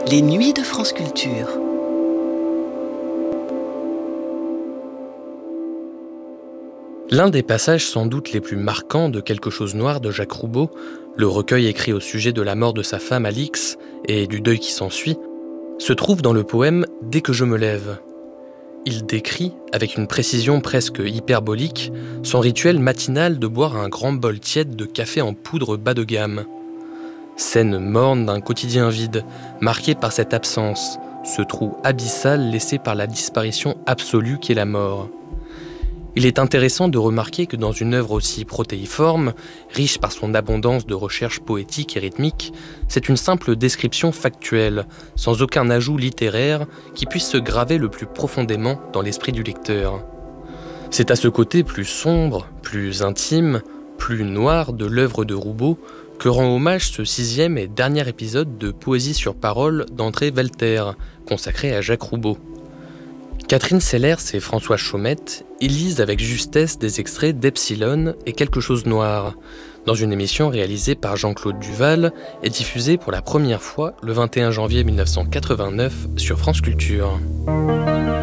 Les nuits de France Culture. L'un des passages sans doute les plus marquants de Quelque chose noir de Jacques Roubaud, le recueil écrit au sujet de la mort de sa femme Alix et du deuil qui s'ensuit, se trouve dans le poème « Dès que je me lève ». Il décrit, avec une précision presque hyperbolique, son rituel matinal de boire un grand bol tiède de café en poudre bas de gamme. Scène morne d'un quotidien vide, marqué par cette absence, ce trou abyssal laissé par la disparition absolue qu'est la mort. Il est intéressant de remarquer que dans une œuvre aussi protéiforme, riche par son abondance de recherches poétiques et rythmiques, c'est une simple description factuelle, sans aucun ajout littéraire qui puisse se graver le plus profondément dans l'esprit du lecteur. C'est à ce côté plus sombre, plus intime, plus noir de l'œuvre de Roubaud que rend hommage ce 6e et dernier épisode de Poésie sur parole d'André Velter, consacré à Jacques Roubaud. Catherine Sellers et François Chaumette y lisent avec justesse des extraits d'Epsilon et Quelque chose noir, dans une émission réalisée par Jean-Claude Duval et diffusée pour la première fois le 21 janvier 1989 sur France Culture.